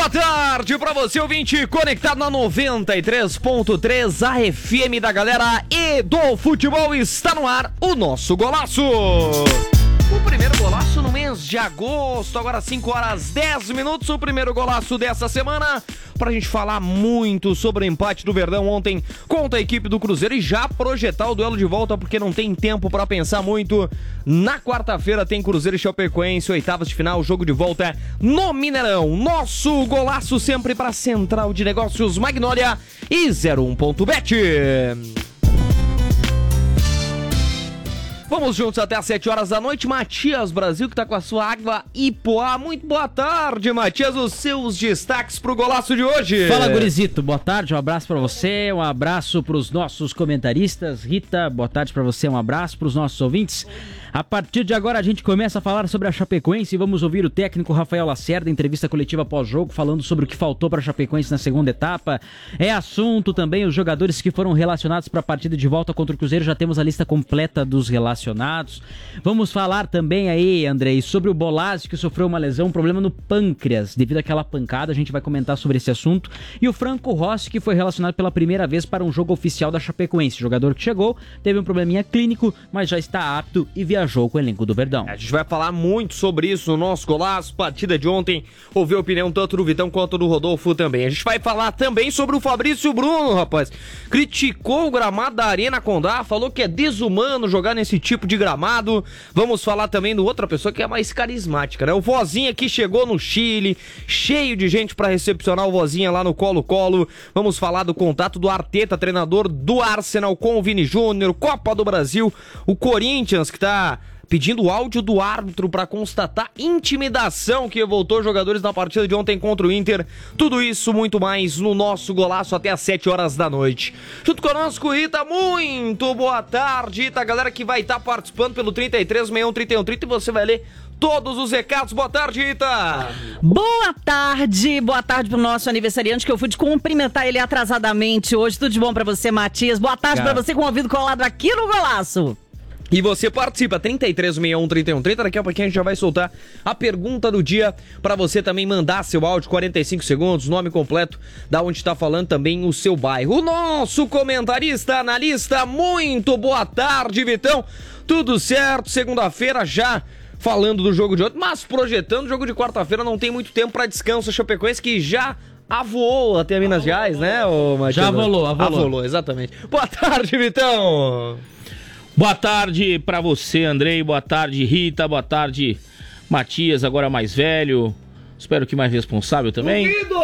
Boa tarde pra você, ouvinte, conectado na 93.3, a FM da galera e do futebol. Está no ar o nosso golaço. O primeiro golaço no mês de agosto, agora 5h10, o primeiro golaço dessa semana, pra gente falar muito sobre o empate do Verdão ontem contra a equipe do Cruzeiro e já projetar o duelo de volta, porque não tem tempo pra pensar muito. Na quarta-feira tem Cruzeiro e Chapecoense, oitavas de final, jogo de volta no Mineirão. Nosso golaço sempre pra Central de Negócios Magnólia e 01.bet. Vamos juntos até às 7 horas da noite. Matias Brasil, que tá com a sua água Ipoá. Muito boa tarde, Matias. Os seus destaques pro golaço de hoje. Fala, gurizito. Boa tarde, um abraço pra você, um abraço pros nossos comentaristas. Rita, boa tarde pra você, um abraço pros nossos ouvintes. A partir de agora a gente começa a falar sobre a Chapecoense e vamos ouvir o técnico Rafael Lacerda, entrevista coletiva pós-jogo, falando sobre o que faltou para a Chapecoense na segunda etapa. É assunto também os jogadores que foram relacionados para a partida de volta contra o Cruzeiro, já temos a lista completa dos relacionados. Vamos falar também aí, Andrei, sobre o Bolazzi, que sofreu uma lesão, um problema no pâncreas, devido àquela pancada, a gente vai comentar sobre esse assunto. E o Franco Rossi, que foi relacionado pela primeira vez para um jogo oficial da Chapecoense, jogador que chegou, teve um probleminha clínico, mas já está apto e viajou com o elenco do Verdão. A gente vai falar muito sobre isso no nosso golaço, partida de ontem, ouvir a opinião tanto do Vitão quanto do Rodolfo também. A gente vai falar também sobre o Fabrício Bruno, rapaz. Criticou o gramado da Arena Condá, falou que é desumano jogar nesse tipo de gramado. Vamos falar também de outra pessoa que é mais carismática, né? O Vozinha que chegou no Chile, cheio de gente pra recepcionar o Vozinha lá no Colo-Colo. Vamos falar do contato do Arteta, treinador do Arsenal, com o Vini Júnior, Copa do Brasil, o Corinthians que tá pedindo o áudio do árbitro para constatar intimidação que voltou jogadores na partida de ontem contra o Inter. Tudo isso, muito mais no nosso golaço até às 7 horas da noite. Junto conosco, Rita, muito boa tarde, Rita, a galera que vai estar participando pelo 33613130 e você vai ler todos os recados. Boa tarde, Rita! Boa tarde pro nosso aniversariante, que eu fui de cumprimentar ele atrasadamente hoje. Tudo de bom pra você, Matias. Boa tarde pra você com o ouvido colado aqui no golaço. E você participa, 33613130, daqui a pouquinho a gente já vai soltar a pergunta do dia para você também mandar seu áudio, 45 segundos, nome completo, da onde está falando, também o seu bairro. O nosso comentarista, analista, muito boa tarde, Vitão, tudo certo, segunda-feira já falando do jogo de ontem, mas projetando o jogo de quarta-feira, não tem muito tempo para descanso, a Chapecoense que já avoou até Minas Gerais, né, ô Matias? Já avolou, exatamente. Boa tarde, Vitão! Boa tarde pra você, Andrei, boa tarde, Rita, boa tarde, Matias, agora mais velho, espero que mais responsável também.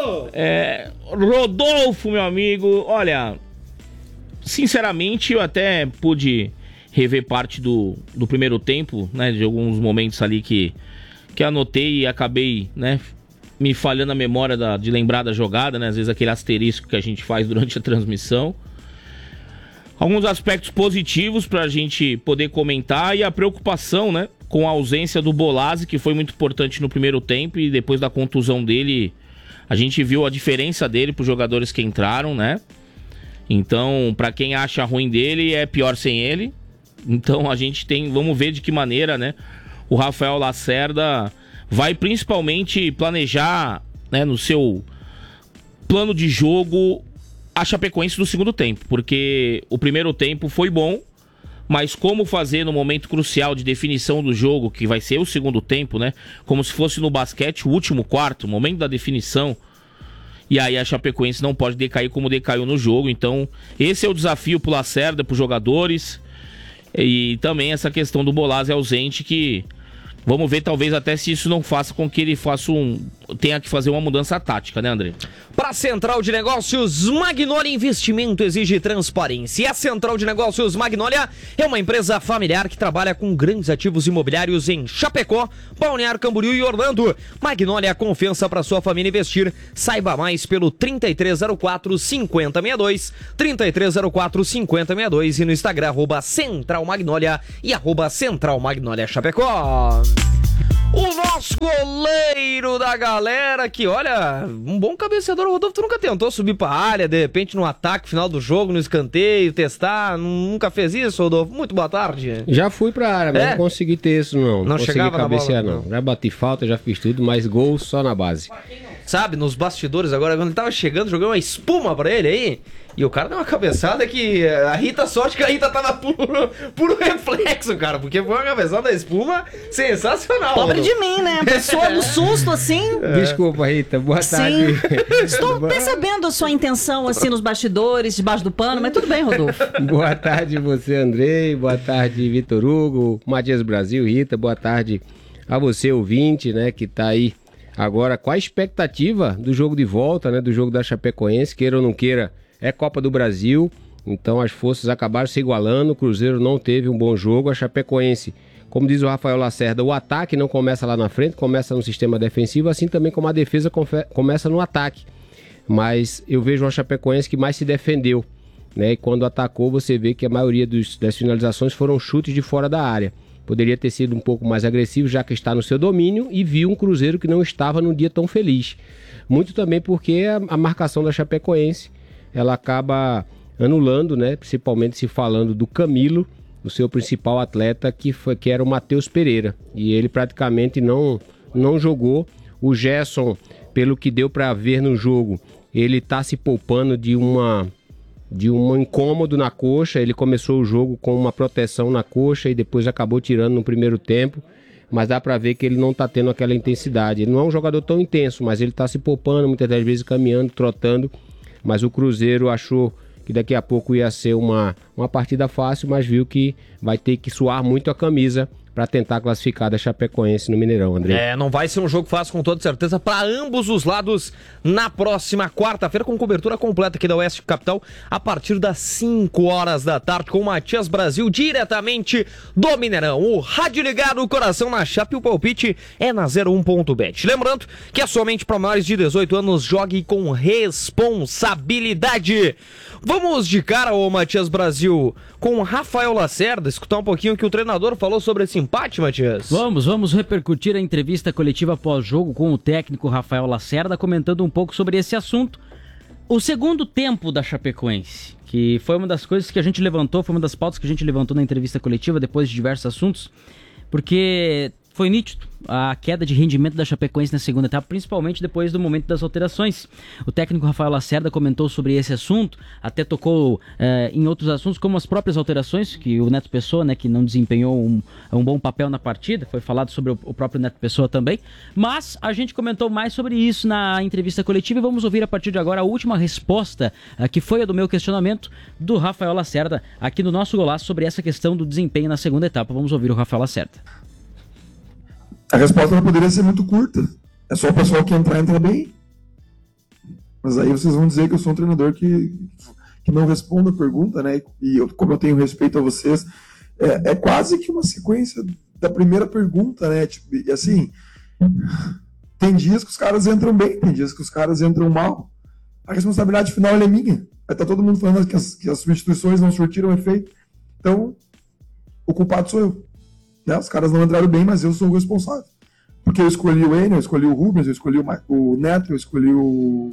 Rodolfo, meu amigo, olha, sinceramente eu até pude rever parte do primeiro tempo, né, de alguns momentos ali que anotei e acabei, né, me falhando a memória de lembrar da jogada, né, às vezes aquele asterisco que a gente faz durante a transmissão. Alguns aspectos positivos pra gente poder comentar e a preocupação, né, com a ausência do Bolazzi, que foi muito importante no primeiro tempo e depois da contusão dele, a gente viu a diferença dele pros jogadores que entraram, né? Então, pra quem acha ruim dele, é pior sem ele. Então a gente vamos ver de que maneira, né, o Rafael Lacerda vai principalmente planejar, né, no seu plano de jogo a Chapecoense do segundo tempo, porque o primeiro tempo foi bom, mas como fazer no momento crucial de definição do jogo, que vai ser o segundo tempo, né? Como se fosse no basquete, o último quarto, momento da definição, e aí a Chapecoense não pode decair como decaiu no jogo. Então esse é o desafio pro Lacerda, pros jogadores, e também essa questão do Bolazzi ausente, que vamos ver talvez até se isso não faça com que ele tenha que fazer uma mudança tática, né, André? Para a Central de Negócios Magnólia, investimento exige transparência. E a Central de Negócios Magnólia é uma empresa familiar que trabalha com grandes ativos imobiliários em Chapecó, Balneário Camboriú e Orlando. Magnólia, a confiança para sua família investir. Saiba mais pelo 3304-5062, 3304-5062 e no Instagram, @Central Magnólia e @Central Magnólia Chapecó. O nosso goleiro da galera que, olha, um bom cabeceador. O Rodolfo, tu nunca tentou subir pra área, de repente no ataque final do jogo, no escanteio, testar? Nunca fez isso, Rodolfo? Muito boa tarde. Já fui pra área, mas não consegui ter isso, não. Não chegava consegui cabecear, na bola, não. Já bati falta, já fiz tudo, mas gol só na base. Pra quem não sabe, nos bastidores agora, quando ele tava chegando, joguei uma espuma pra ele aí, e o cara deu uma cabeçada que a Rita, sorte que a Rita tava puro reflexo, cara, porque foi uma cabeçada da espuma sensacional. Pobre de mim, né? A pessoa no susto, assim... Desculpa, Rita, boa tarde. Estou percebendo a sua intenção, assim, nos bastidores, debaixo do pano, mas tudo bem, Rodolfo. Boa tarde você, Andrei, boa tarde, Vitor Hugo, Matias Brasil, Rita, boa tarde a você, ouvinte, né, que tá aí agora com a expectativa do jogo de volta, né, do jogo da Chapecoense, queira ou não queira, é Copa do Brasil, então as forças acabaram se igualando, o Cruzeiro não teve um bom jogo, a Chapecoense, como diz o Rafael Lacerda, o ataque não começa lá na frente, começa no sistema defensivo, assim também como a defesa começa no ataque, mas eu vejo uma Chapecoense que mais se defendeu, né, e quando atacou você vê que a maioria das finalizações foram chutes de fora da área. Poderia ter sido um pouco mais agressivo, já que está no seu domínio, e viu um Cruzeiro que não estava num dia tão feliz. Muito também porque a marcação da Chapecoense, ela acaba anulando, né? Principalmente se falando do Camilo, o seu principal atleta, que era o Matheus Pereira. E ele praticamente não jogou. O Gerson, pelo que deu para ver no jogo, ele está se poupando de um incômodo na coxa. Ele começou o jogo com uma proteção na coxa e depois acabou tirando no primeiro tempo, mas dá pra ver que ele não tá tendo aquela intensidade. Ele não é um jogador tão intenso, mas ele tá se poupando, muitas das vezes caminhando, trotando, mas o Cruzeiro achou que daqui a pouco ia ser uma partida fácil, mas viu que vai ter que suar muito a camisa para tentar classificar da Chapecoense no Mineirão, André. Não vai ser um jogo fácil com toda certeza para ambos os lados na próxima quarta-feira, com cobertura completa aqui da Oeste Capital, a partir das 5 horas da tarde, com o Matias Brasil, diretamente do Mineirão. O rádio ligado, o coração na Chape, o palpite é na 01.bet. Lembrando que é somente para maiores de 18 anos, jogue com responsabilidade. Vamos de cara, ô Matias Brasil, com o Rafael Lacerda, escutar um pouquinho o que o treinador falou sobre esse empate, Matias? Vamos repercutir a entrevista coletiva pós-jogo com o técnico Rafael Lacerda, comentando um pouco sobre esse assunto. O segundo tempo da Chapecoense, que foi uma das coisas que a gente levantou, foi uma das pautas que a gente levantou na entrevista coletiva, depois de diversos assuntos, porque foi nítido a queda de rendimento da Chapecoense na segunda etapa, principalmente depois do momento das alterações. O técnico Rafael Lacerda comentou sobre esse assunto, até tocou em outros assuntos, como as próprias alterações, que o Neto Pessoa, né, que não desempenhou um bom papel na partida, foi falado sobre o próprio Neto Pessoa também, mas a gente comentou mais sobre isso na entrevista coletiva e vamos ouvir a partir de agora a última resposta, que foi a do meu questionamento, do Rafael Lacerda, aqui no nosso Golaço, sobre essa questão do desempenho na segunda etapa. Vamos ouvir o Rafael Lacerda. A resposta não poderia ser muito curta. É só o pessoal que entra bem. Mas aí vocês vão dizer que eu sou um treinador que não responde a pergunta, né? E como eu tenho respeito a vocês, é quase que uma sequência da primeira pergunta, né? Tipo, e assim, tem dias que os caras entram bem, tem dias que os caras entram mal. A responsabilidade final é minha. Vai estar todo mundo falando que as substituições não surtiram efeito. Então, o culpado sou eu. Né? Os caras não entraram bem, mas eu sou o responsável. Porque eu escolhi o Enio, eu escolhi o Rubens, eu escolhi o Neto, eu escolhi o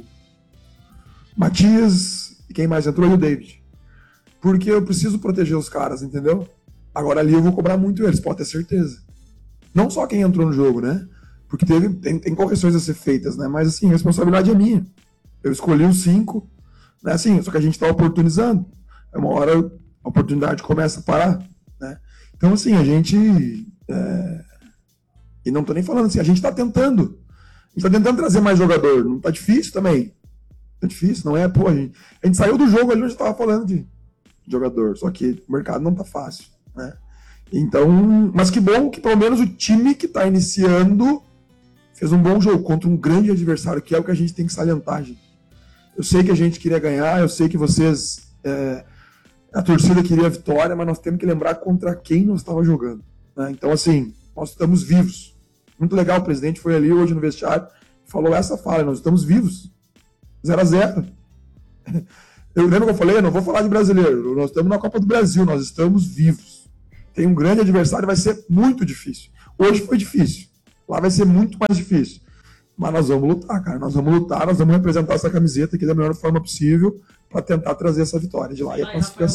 Matias, e quem mais entrou? E o David. Porque eu preciso proteger os caras, entendeu? Agora ali eu vou cobrar muito eles, pode ter certeza. Não só quem entrou no jogo, né? Porque tem correções a ser feitas, né? Mas assim, a responsabilidade é minha. Eu escolhi os 5, né? Assim, só que a gente tá oportunizando. Uma hora a oportunidade começa a parar, né? Então, assim, a gente... E não tô nem falando assim, a gente tá tentando. A gente tá tentando trazer mais jogador. Não tá difícil também. Tá difícil, não é? Pô, a gente saiu do jogo ali onde a gente tava falando de jogador. Só que o mercado não tá fácil, né? Então, mas que bom que pelo menos o time que tá iniciando fez um bom jogo contra um grande adversário, que é o que a gente tem que salientar, gente. Eu sei que a gente queria ganhar, eu sei que vocês... A torcida queria a vitória, mas nós temos que lembrar contra quem nós estávamos jogando, né? Então, assim, nós estamos vivos. Muito legal, o presidente foi ali hoje no vestiário e falou essa fala, nós estamos vivos. 0-0. Eu lembro que eu falei, eu não vou falar de brasileiro, nós estamos na Copa do Brasil, nós estamos vivos. Tem um grande adversário, vai ser muito difícil. Hoje foi difícil, lá vai ser muito mais difícil. Mas nós vamos lutar, cara, nós vamos lutar, nós vamos representar essa camiseta aqui da melhor forma possível para tentar trazer essa vitória de lá e a classificação.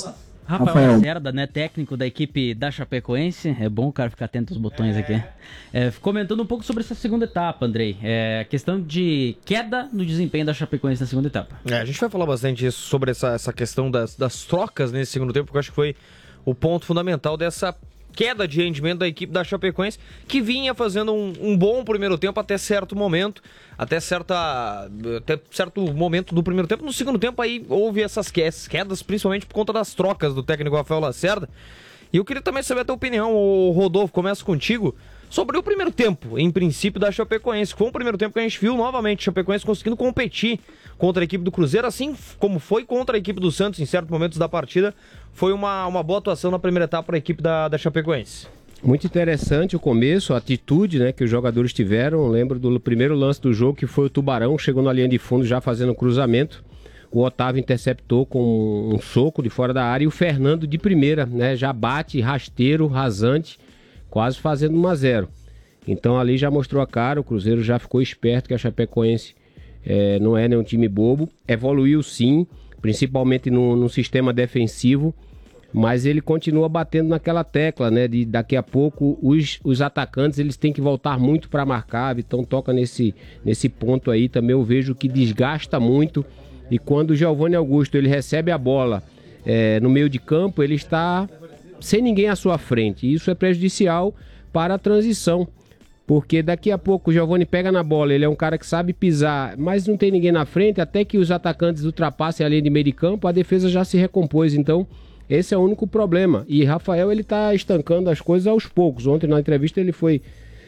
Rafael Lacerda, né, técnico da equipe da Chapecoense. É bom o cara ficar atento aos botões aqui. Comentando um pouco sobre essa segunda etapa, Andrei. Questão de queda no desempenho da Chapecoense na segunda etapa. A gente vai falar bastante sobre essa questão das trocas nesse segundo tempo, porque eu acho que foi o ponto fundamental dessa queda de rendimento da equipe da Chapecoense, que vinha fazendo um bom primeiro tempo até certo momento, até certo momento do primeiro tempo. No segundo tempo aí houve essas quedas, principalmente por conta das trocas do técnico Rafael Lacerda. E eu queria também saber a tua opinião, Rodolfo, começo contigo, sobre o primeiro tempo, em princípio, da Chapecoense. Foi um primeiro tempo que a gente viu novamente a Chapecoense conseguindo competir contra a equipe do Cruzeiro, assim como foi contra a equipe do Santos em certos momentos da partida. Foi uma boa atuação na primeira etapa para a equipe da Chapecoense. Muito interessante o começo, a atitude, né, que os jogadores tiveram. Eu lembro do primeiro lance do jogo, que foi o Tubarão, chegou na linha de fundo já fazendo cruzamento. O Otávio interceptou com um soco de fora da área e o Fernando de primeira, né, já bate rasteiro, rasante, quase fazendo 1-0. Então ali já mostrou a cara, o Cruzeiro já ficou esperto que a Chapecoense não é nenhum time bobo. Evoluiu sim, principalmente no sistema defensivo, mas ele continua batendo naquela tecla, né, de daqui a pouco os atacantes eles têm que voltar muito para marcar. Então toca nesse ponto aí também. Eu vejo que desgasta muito, e quando o Giovanni Augusto ele recebe a bola no meio de campo, ele está sem ninguém à sua frente. Isso é prejudicial para a transição, porque daqui a pouco o Giovanni pega na bola, ele é um cara que sabe pisar, mas não tem ninguém na frente, até que os atacantes ultrapassem a linha de meio de campo, a defesa já se recompôs. Então esse é o único problema, e Rafael ele está estancando as coisas aos poucos. Ontem na entrevista ele foi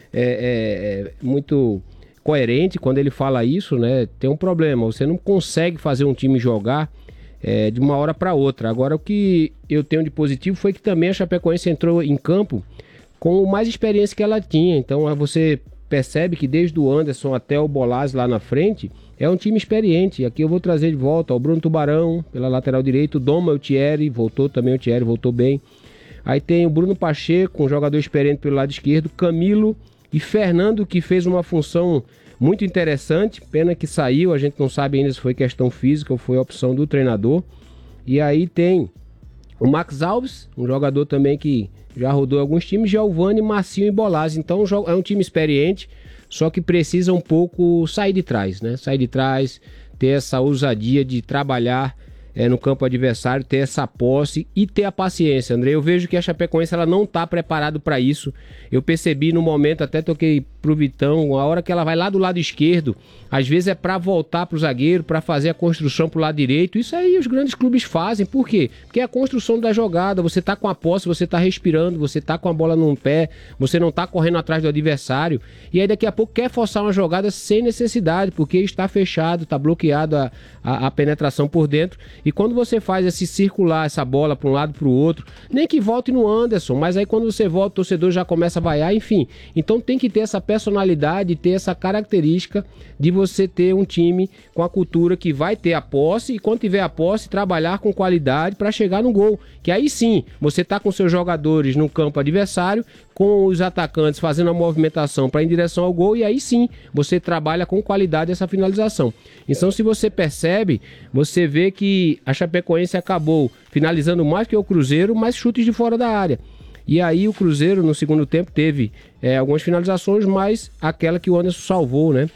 muito coerente quando ele fala isso, né? Tem um problema, você não consegue fazer um time jogar de uma hora para outra. Agora, o que eu tenho de positivo foi que também a Chapecoense entrou em campo com mais experiência que ela tinha. Então você percebe que desde o Anderson até o Bolaz lá na frente é um time experiente. Aqui eu vou trazer de volta o Bruno Tubarão pela lateral direita, o Dom Thierry voltou também, o Thierry voltou bem. Aí tem o Bruno Pacheco, um jogador experiente pelo lado esquerdo, Camilo e Fernando, que fez uma função muito interessante. Pena que saiu, a gente não sabe ainda se foi questão física ou foi opção do treinador. E aí tem o Max Alves, um jogador também que já rodou alguns times, Giovanni, Marcinho e Bolaz. Então é um time experiente, só que precisa um pouco sair de trás, né? Sair de trás, ter essa ousadia de trabalhar no campo adversário, ter essa posse e ter a paciência, André. Eu vejo que a Chapecoense ela não está preparada para isso. Eu percebi no momento, até toquei pro Vitão, a hora que ela vai lá do lado esquerdo, às vezes é para voltar pro zagueiro, para fazer a construção pro lado direito. Isso aí os grandes clubes fazem. Por quê? Porque é a construção da jogada. Você tá com a posse, você tá respirando, você tá com a bola num pé, você não tá correndo atrás do adversário. E aí daqui a pouco quer forçar uma jogada sem necessidade, porque está fechado, tá bloqueado a penetração por dentro. E quando você faz esse circular essa bola para um lado para o outro, nem que volte no Anderson, mas aí quando você volta o torcedor já começa a vaiar, enfim. Então tem que ter essa personalidade, ter essa característica de você ter um time com a cultura que vai ter a posse, e quando tiver a posse, trabalhar com qualidade para chegar no gol. Que aí sim, você tá com seus jogadores no campo adversário, com os atacantes fazendo a movimentação para ir em direção ao gol, e aí sim, você trabalha com qualidade essa finalização. Então, se você percebe, você vê que a Chapecoense acabou finalizando mais que o Cruzeiro, mas chutes de fora da área. E aí o Cruzeiro no segundo tempo teve algumas finalizações, mas aquela que o Anderson salvou, né?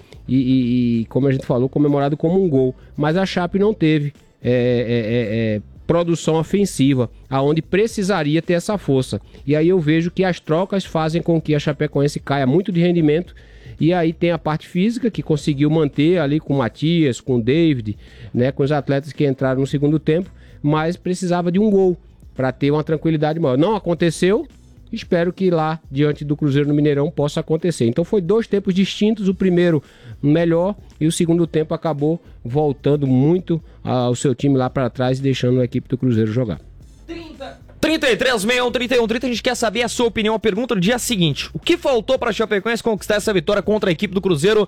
E como a gente falou, comemorado como um gol. Mas a Chape não teve produção ofensiva, aonde precisaria ter essa força. E aí eu vejo que as trocas fazem com que a Chapecoense caia muito de rendimento. E aí tem a parte física, que conseguiu manter ali com o Matias, com o David, né, com os atletas que entraram no segundo tempo, mas precisava de um gol para ter uma tranquilidade maior. Não aconteceu, espero que lá diante do Cruzeiro no Mineirão possa acontecer. Então foi 2 tempos distintos, o primeiro melhor e o segundo tempo acabou voltando muito ao seu time lá para trás e deixando a equipe do Cruzeiro jogar. 3361-3130, a gente quer saber a sua opinião. A pergunta do dia seguinte: o que faltou para a Chapecoense conquistar essa vitória contra a equipe do Cruzeiro?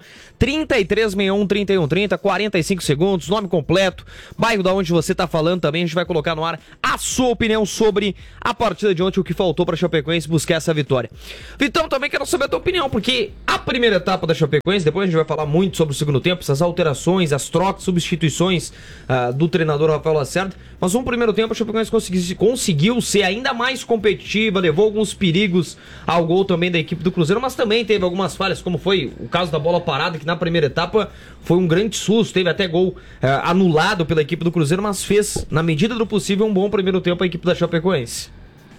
3361-3130, 45 segundos, nome completo, bairro da onde você tá falando também. A gente vai colocar no ar a sua opinião sobre a partida de ontem, o que faltou para a Chapecoense buscar essa vitória. Vitão, também quero saber a tua opinião, porque a primeira etapa da Chapecoense, depois a gente vai falar muito sobre o segundo tempo, essas alterações, as trocas, substituições do treinador Rafael Lacerda, mas no primeiro tempo a Chapecoense conseguiu ser ainda mais competitiva, levou alguns perigos ao gol também da equipe do Cruzeiro, mas também teve algumas falhas, como foi o caso da bola parada, que na primeira etapa foi um grande susto, teve até gol anulado pela equipe do Cruzeiro, mas fez, na medida do possível, um bom primeiro tempo a equipe da Chapecoense.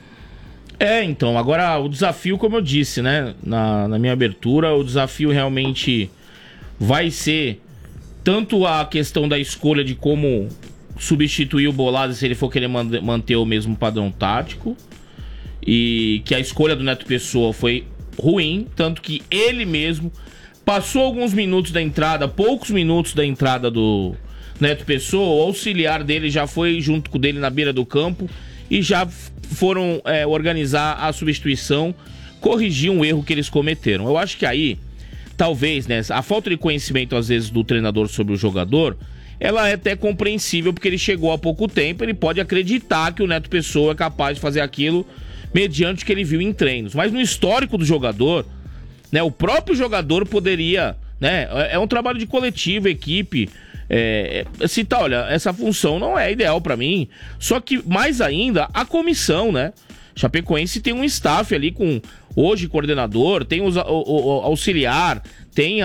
Então, agora o desafio, como eu disse, né, na minha abertura, o desafio realmente vai ser tanto a questão da escolha de como substituir o Bolada se ele for querer manter o mesmo padrão tático, e que a escolha do Neto Pessoa foi ruim, tanto que ele mesmo passou alguns minutos da entrada, poucos minutos da entrada do Neto Pessoa, o auxiliar dele já foi junto com dele na beira do campo e já foram organizar a substituição, corrigir um erro que eles cometeram. Eu acho que aí, talvez, né, a falta de conhecimento às vezes do treinador sobre o jogador, ela é até compreensível, porque ele chegou há pouco tempo, ele pode acreditar que o Neto Pessoa é capaz de fazer aquilo mediante o que ele viu em treinos. Mas no histórico do jogador, né, o próprio jogador poderia, né, é um trabalho de coletivo, equipe, citar, olha, essa função não é ideal pra mim, só que mais ainda a comissão, né, Chapecoense tem um staff ali com, hoje, coordenador, tem o auxiliar, tem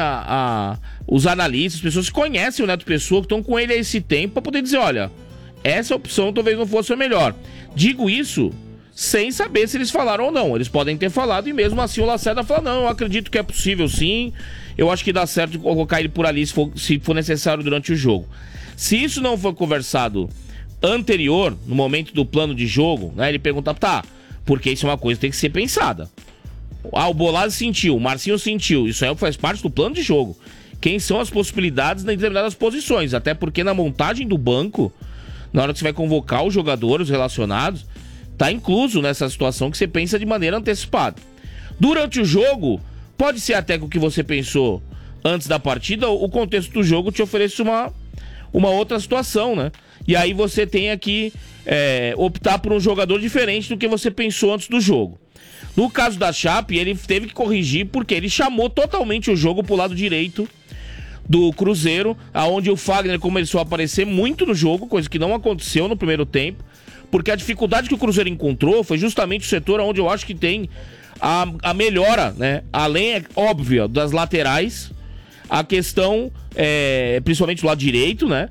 os analistas, as pessoas que conhecem o Neto Pessoa, que estão com ele há esse tempo, para poder dizer, olha, essa opção talvez não fosse a melhor. Digo isso sem saber se eles falaram ou não. Eles podem ter falado e mesmo assim o Lacerda fala, não, eu acredito que é possível sim, eu acho que dá certo colocar ele por ali se for necessário durante o jogo. Se isso não for conversado anterior, no momento do plano de jogo, né, ele pergunta, tá, porque isso é uma coisa que tem que ser pensada. O Bolado sentiu, o Marcinho sentiu, isso aí faz parte do plano de jogo. Quem são as possibilidades em determinadas posições, até porque na montagem do banco, na hora que você vai convocar os jogadores relacionados, tá incluso nessa situação que você pensa de maneira antecipada. Durante o jogo, pode ser até que o que você pensou antes da partida, o contexto do jogo te oferece uma outra situação, né? E aí você tem que optar por um jogador diferente do que você pensou antes do jogo. No caso da Chape, ele teve que corrigir porque ele chamou totalmente o jogo pro lado direito do Cruzeiro, aonde o Fagner começou a aparecer muito no jogo, coisa que não aconteceu no primeiro tempo, porque a dificuldade que o Cruzeiro encontrou foi justamente o setor onde eu acho que tem a melhora, né? Além, é óbvio, das laterais, a questão, principalmente do lado direito, né?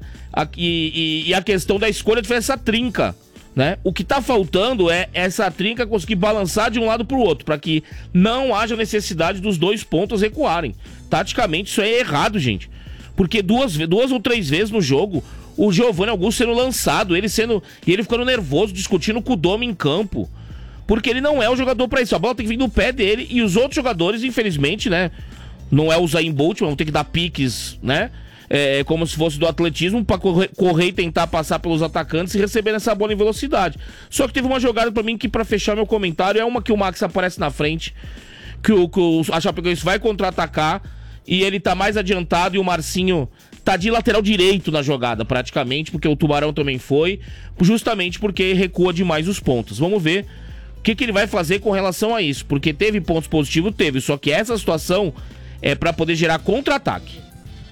E a questão da escolha de fazer essa trinca, né? O que tá faltando é essa trinca conseguir balançar de um lado pro outro, para que não haja necessidade dos dois pontos recuarem. Taticamente isso é errado, gente, porque duas ou três vezes no jogo o Giovanni Augusto sendo lançado, ele ficando nervoso, discutindo com o Domi em campo, porque ele não é o jogador para isso. A bola tem que vir no pé dele, e os outros jogadores, infelizmente, né, não é o Zayn Bolt, vão ter que dar piques, né, como se fosse do atletismo, para correr e tentar passar pelos atacantes e receber essa bola em velocidade. Só que teve uma jogada para mim que, para fechar meu comentário, é uma que o Max aparece na frente, que a Chapecoense vai contra-atacar e ele tá mais adiantado, e o Marcinho tá de lateral direito na jogada praticamente, porque o Tubarão também foi, justamente porque recua demais os pontos. Vamos ver o que ele vai fazer com relação a isso, porque teve pontos positivos, só que essa situação é para poder gerar contra-ataque.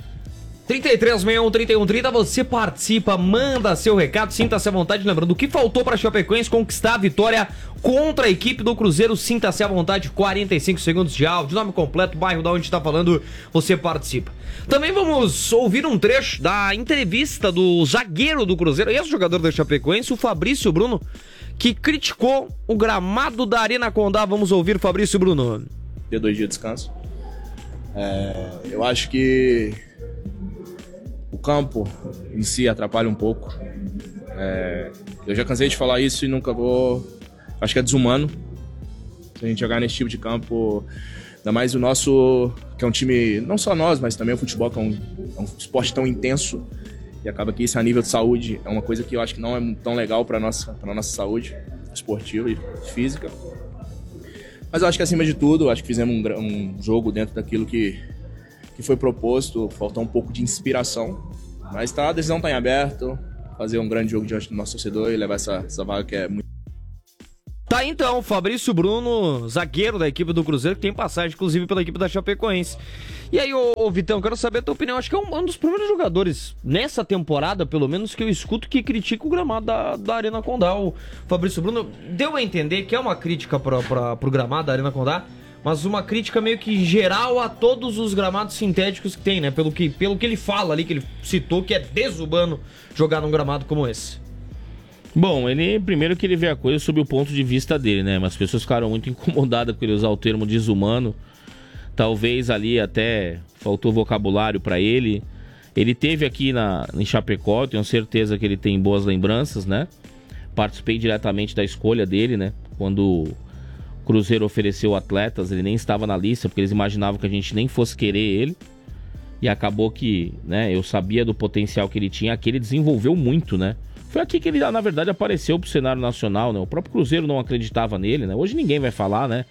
3361-3130, você participa, manda seu recado, sinta-se à vontade. Lembrando, o que faltou para a Chapecoense conquistar a vitória contra a equipe do Cruzeiro, sinta-se à vontade, 45 segundos de áudio, nome completo, bairro da onde está falando, você participa. Também vamos ouvir um trecho da entrevista do zagueiro do Cruzeiro, ex-jogador da Chapecoense, o Fabrício Bruno, que criticou o gramado da Arena Condá. Vamos ouvir o Fabrício Bruno. Deu 2 dias de descanso. Eu acho que o campo em si atrapalha um pouco. Eu já cansei de falar isso e nunca vou... Acho que é desumano se a gente jogar nesse tipo de campo. Ainda mais o nosso, que é um time, não só nós, mas também o futebol, que é um esporte tão intenso. E acaba que isso, a nível de saúde, é uma coisa que eu acho que não é tão legal para nossa saúde. esportiva e física. Mas eu acho que, acima de tudo, acho que fizemos um jogo dentro daquilo que foi proposto. Faltou um pouco de inspiração. Mas a decisão está em aberto. Fazer um grande jogo diante do nosso torcedor e levar essa vaga que é muito... Tá então, Fabrício Bruno, zagueiro da equipe do Cruzeiro, que tem passagem, inclusive, pela equipe da Chapecoense. E aí, ô Vitão, quero saber a tua opinião. Acho que é um dos primeiros jogadores, nessa temporada, pelo menos, que eu escuto que critica o gramado da Arena Condá. O Fabrício Bruno deu a entender que é uma crítica pro gramado da Arena Condá, mas uma crítica meio que geral a todos os gramados sintéticos que tem, né? Pelo que ele fala ali, que ele citou, que é desumano jogar num gramado como esse. Bom, primeiro que ele vê a coisa sob o ponto de vista dele, né? Mas as pessoas ficaram muito incomodadas com ele usar o termo desumano. Talvez ali até faltou vocabulário para ele. Ele teve aqui em Chapecó, tenho certeza que ele tem boas lembranças, né? Participei diretamente da escolha dele, né? Quando o Cruzeiro ofereceu atletas, ele nem estava na lista, porque eles imaginavam que a gente nem fosse querer ele. E acabou que, né, eu sabia do potencial que ele tinha, que ele desenvolveu muito, né? Foi aqui que ele, na verdade, apareceu pro cenário nacional, né? O próprio Cruzeiro não acreditava nele, né? Hoje ninguém vai falar, né?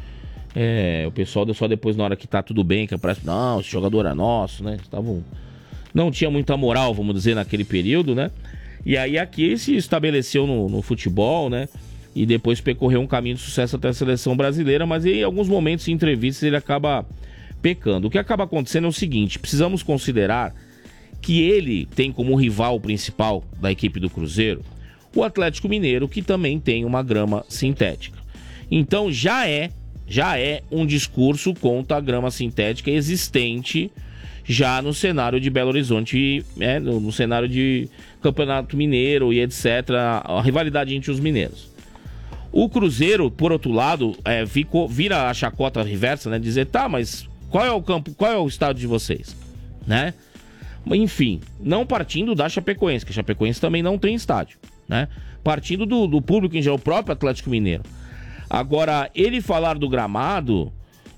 O pessoal só depois, na hora que tá tudo bem, que aparece, não, esse jogador é nosso, né? Não tinha muita moral, vamos dizer, naquele período, né? E aí aqui ele se estabeleceu no futebol, né? E depois percorreu um caminho de sucesso até a seleção brasileira, mas em alguns momentos, em entrevistas, ele acaba pecando. O que acaba acontecendo é o seguinte, precisamos considerar que ele tem como rival principal da equipe do Cruzeiro o Atlético Mineiro, que também tem uma grama sintética. Então já é um discurso contra a grama sintética existente já no cenário de Belo Horizonte, no cenário de Campeonato Mineiro e etc., a rivalidade entre os mineiros. O Cruzeiro, por outro lado, vira a chacota reversa, né? Dizer, tá, mas qual é o campo, qual é o estádio de vocês, né? Enfim, não partindo da Chapecoense, que a Chapecoense também não tem estádio, né? Partindo do público em geral, o próprio Atlético Mineiro. Agora, ele falar do gramado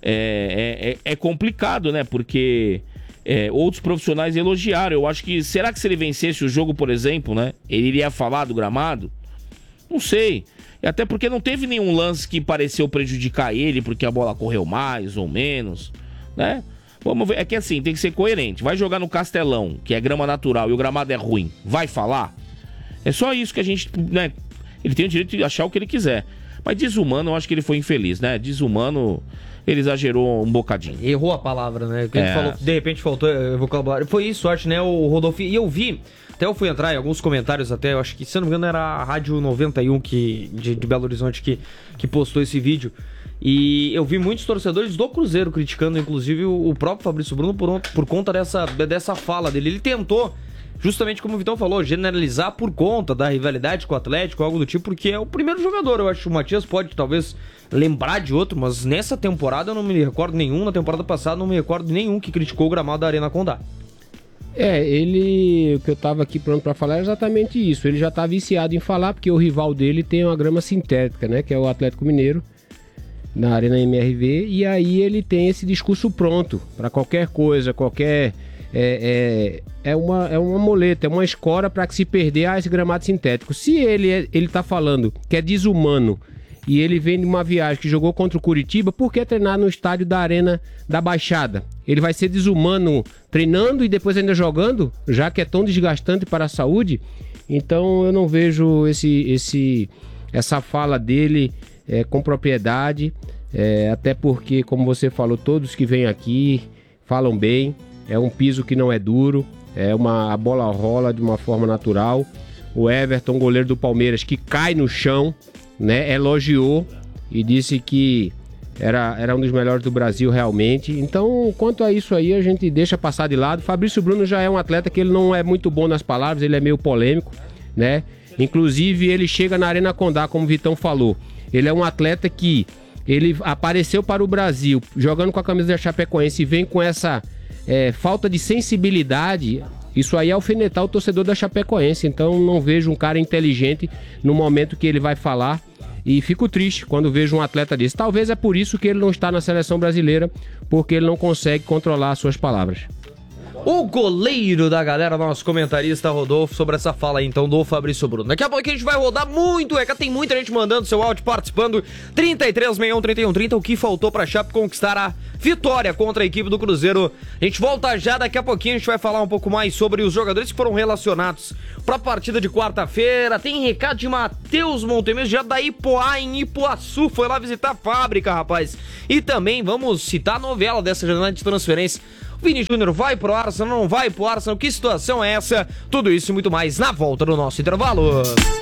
é complicado, né? Porque outros profissionais elogiaram. Eu acho que, será que se ele vencesse o jogo, por exemplo, né? Ele iria falar do gramado? Não sei. Até porque não teve nenhum lance que pareceu prejudicar ele, porque a bola correu mais ou menos, né? Vamos ver, é que assim, tem que ser coerente. Vai jogar no Castelão, que é grama natural, e o gramado é ruim, vai falar? É só isso que a gente, né? Ele tem o direito de achar o que ele quiser. Mas desumano, eu acho que ele foi infeliz, né? Desumano, ele exagerou um bocadinho. Errou a palavra, né? O que ele falou, de repente faltou vocabulário. Foi isso, acho, né, o Rodolfo? E eu vi, até eu fui entrar em alguns comentários até, eu acho que, se não me engano, era a Rádio 91 de Belo Horizonte que postou esse vídeo. E eu vi muitos torcedores do Cruzeiro criticando, inclusive, o próprio Fabrício Bruno por conta dessa fala dele. Ele tentou, justamente como o Vitão falou, generalizar por conta da rivalidade com o Atlético, algo do tipo, porque é o primeiro jogador. Eu acho que o Matias pode, talvez, lembrar de outro, mas nessa temporada eu não me recordo nenhum, na temporada passada não me recordo nenhum que criticou o gramado da Arena Condá. O que eu tava aqui pronto pra falar é exatamente isso. Ele já tá viciado em falar, porque o rival dele tem uma grama sintética, né, que é o Atlético Mineiro, na Arena MRV, e aí ele tem esse discurso pronto para qualquer coisa, é uma moleta, é uma escora para que se perder esse gramado sintético. Se ele tá falando que é desumano e ele vem de uma viagem que jogou contra o Curitiba, por que treinar no estádio da Arena da Baixada? Ele vai ser desumano treinando e depois ainda jogando, já que é tão desgastante para a saúde? Então eu não vejo essa fala dele com propriedade, até porque, como você falou, todos que vêm aqui falam bem, é um piso que não é duro, a bola rola de uma forma natural. O Everton, goleiro do Palmeiras, que cai no chão, né, elogiou e disse que era um dos melhores do Brasil realmente. Então, quanto a isso aí, a gente deixa passar de lado. Fabrício Bruno já é um atleta que ele não é muito bom nas palavras, ele é meio polêmico, né? Inclusive, ele chega na Arena Condá, como o Vitão falou. Ele é um atleta que ele apareceu para o Brasil jogando com a camisa da Chapecoense e vem com essa falta de sensibilidade. Isso aí é alfinetar o torcedor da Chapecoense. Então não vejo um cara inteligente no momento que ele vai falar. E fico triste quando vejo um atleta desse. Talvez é por isso que ele não está na seleção brasileira, porque ele não consegue controlar as suas palavras. O goleiro da galera, nosso comentarista Rodolfo, sobre essa fala aí, então, do Fabrício Bruno. Daqui a pouco a gente vai rodar muito, tem muita gente mandando seu áudio, participando. 3361-3130, o que faltou pra Chape conquistar a vitória contra a equipe do Cruzeiro. A gente volta já, daqui a pouquinho a gente vai falar um pouco mais sobre os jogadores que foram relacionados pra partida de quarta-feira. Tem recado de Matheus Montemir, já da Ipoá, em Ipuaçu, foi lá visitar a fábrica, rapaz. E também vamos citar a novela dessa janela de transferência. Vini Júnior vai pro Arsenal, não vai pro Arsenal, que situação é essa? Tudo isso e muito mais na volta do nosso intervalo.